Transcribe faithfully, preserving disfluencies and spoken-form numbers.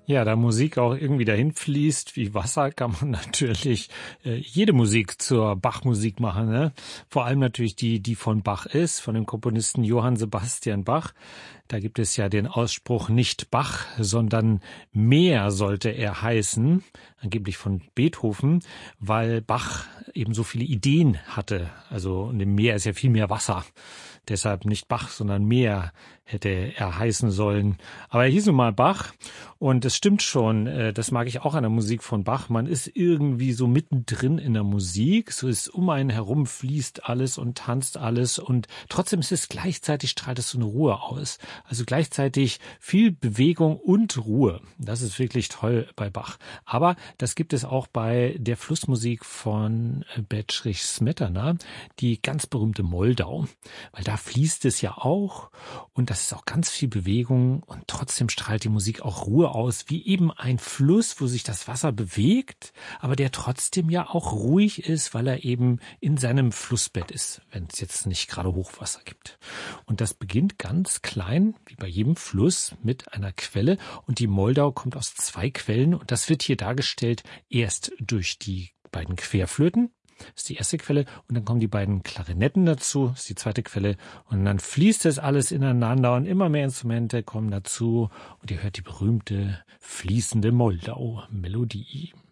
Ja, da Musik auch irgendwie dahin fließt wie Wasser, kann man natürlich äh, jede Musik zur Bach-Musik machen, ne? Vor allem natürlich die, die von Bach ist, von dem Komponisten Johann Sebastian Bach. Da gibt es ja den Ausspruch nicht Bach, sondern Meer sollte er heißen, angeblich von Beethoven, weil Bach eben so viele Ideen hatte. Also in dem Meer ist ja viel mehr Wasser. Deshalb nicht Bach, sondern Meer hätte er heißen sollen. Aber er hieß nun mal Bach und es stimmt schon, das mag ich auch an der Musik von Bach. Man ist irgendwie so mittendrin in der Musik, so ist um einen herum fließt alles und tanzt alles und trotzdem ist es gleichzeitig, strahlt es so eine Ruhe aus. Also gleichzeitig viel Bewegung und Ruhe. Das ist wirklich toll bei Bach. Aber das gibt es auch bei der Flussmusik von Bedřich Smetana, die ganz berühmte Moldau, weil da fließt es ja auch und das ist auch ganz viel Bewegung und trotzdem strahlt die Musik auch Ruhe aus, wie eben ein Fluss, wo sich das Wasser bewegt, aber der trotzdem ja auch ruhig ist, weil er eben in seinem Flussbett ist, wenn es jetzt nicht gerade Hochwasser gibt. Und das beginnt ganz klein, wie bei jedem Fluss, mit einer Quelle und die Moldau kommt aus zwei Quellen und das wird hier dargestellt erst durch die beiden Querflöten. Das ist die erste Quelle und dann kommen die beiden Klarinetten dazu, das ist die zweite Quelle und dann fließt das alles ineinander und immer mehr Instrumente kommen dazu und ihr hört die berühmte fließende Moldau-Melodie.